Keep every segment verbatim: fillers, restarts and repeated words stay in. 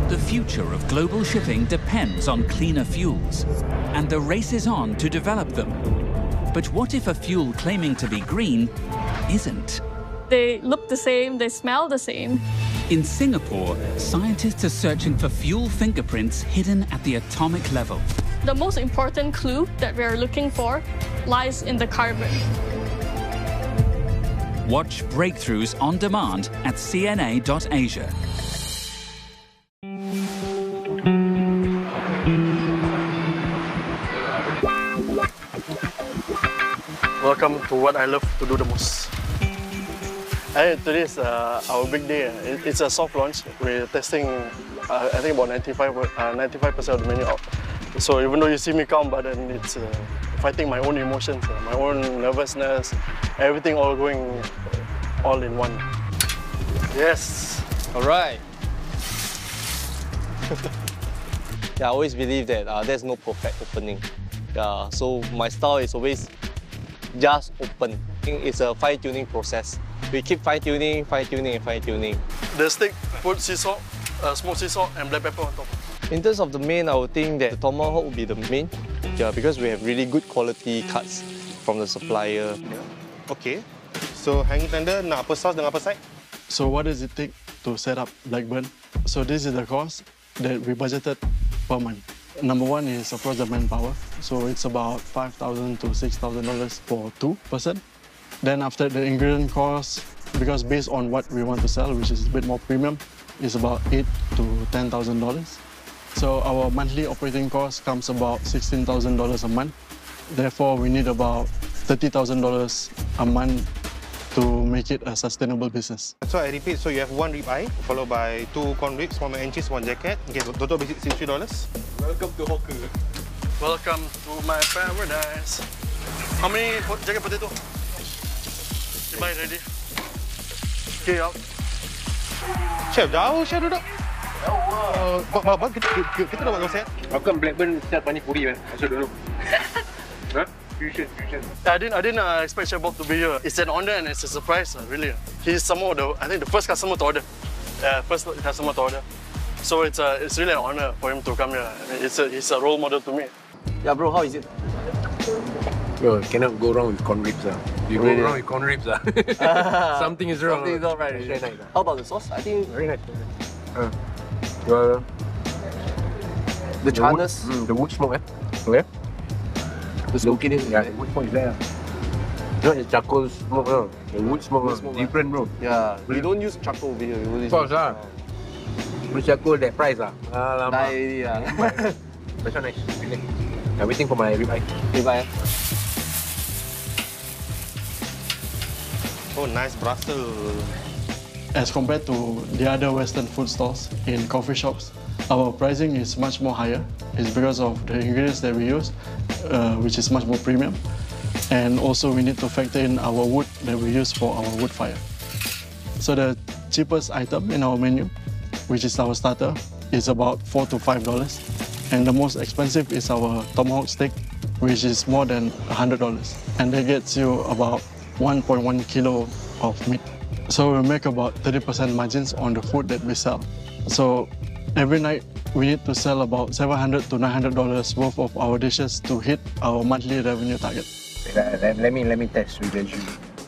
The future of global shipping depends on cleaner fuels, and the race is on to develop them. But what if a fuel claiming to be green isn't? They look the same, they smell the same. In Singapore, scientists are searching for fuel fingerprints hidden at the atomic level. The most important clue that we are looking for lies in the carbon. Watch Breakthroughs on demand at C N A dot asia. Welcome to what I love to do the most. And today is uh, our big day. It, it's a soft launch. We're testing, uh, I think about ninety-five percent of the menu out. So even though you see me calm, but then it's uh, fighting my own emotions, uh, my own nervousness, everything all going all in one. Yes. All right. Yeah, I always believe that uh, there's no perfect opening. Yeah, so my style is always just open. It's a fine-tuning process. We keep fine-tuning, fine-tuning, and fine-tuning. The steak, put sea salt, uh, smoked sea salt, and black pepper on top. In terms of the main, I would think that the tomahawk would be the main. Yeah, because we have really good quality cuts from the supplier. Yeah. Okay. So hanging tender, nak apa sauce dengan apa side? So what does it take to set up Blackburn? So this is the cost that we budgeted per month. Number one is, of course, the manpower. So it's about five thousand to six thousand dollars for two person. Then after the ingredient cost, because based on what we want to sell, which is a bit more premium, is about eight to ten thousand dollars. So our monthly operating cost comes about sixteen thousand dollars a month. Therefore, we need about thirty thousand dollars a month to make it a sustainable business. So I repeat, so you have one rib eye, followed by two corn ribs, one mac and cheese, one jacket. Okay, total basic sixty dollars. Welcome to hawker. Welcome to my paradise. How many jacket potato? You buy ready? Okay, out. Chef, jauh chef duduk. Uh, Bang, kita, kita, kita dah buat konsep. How come Blackburn sell pani puri, man? I also don't know. Huh? Fusion, fusion. I didn't, I didn't uh, expect Chef Bob to be here. It's an honor and it's a surprise, uh, really. He's some of the, I think the first customer to order. Yeah, first customer to order. So it's, uh, it's really an honor for him to come here. I mean, it's a, he's a role model to me. Yeah, bro, how is it? Bro, cannot go wrong with corn ribs. Uh. You Really? go wrong with corn ribs. Uh. Something is wrong. Something is not right. It's very nice. Uh. How about the sauce? I think Very nice. Uh. Well, the the wood, charness. mm, the wood smoke, eh? Okay. The smokiness is Yeah, there. the wood smoke is there. Not the charcoal smoke, no. The wood smoke, Wood uh, smoke, different, bro. Yeah, we don't use charcoal over here. We only Of course, use, ah. Wood charcoal, that price, ah. Die Alamak. already, yeah. That's one nice. Okay. I'm waiting for my rib eye. Okay, bye. Oh, nice Brussels. As compared to the other Western food stalls in coffee shops, our pricing is much more higher. It's because of the ingredients that we use, uh, which is much more premium. And also we need to factor in our wood that we use for our wood fire. So the cheapest item in our menu, which is our starter, is about four to five dollars. And the most expensive is our tomahawk steak, which is more than one hundred dollars. And that gets you about one point one kilo of meat. So we make about thirty percent margins on the food that we sell. So every night we need to sell about seven hundred to nine hundred dollars worth of our dishes to hit our monthly revenue target. Let, let, let me let me test with you.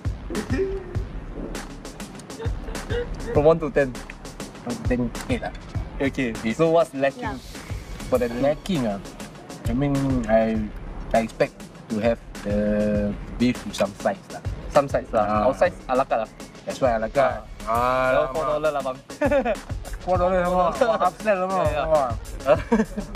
From one to ten. Then eight lah. Okay, so what's lacking? For the lacking ah, I mean I I expect to have the beef with some sides lah. Some sides lah. Ah. Our sides a la carte lah. That's why I like that. Ah, four dollar lah bang. Four dollars sama. Half cent sama. Yeah, yeah.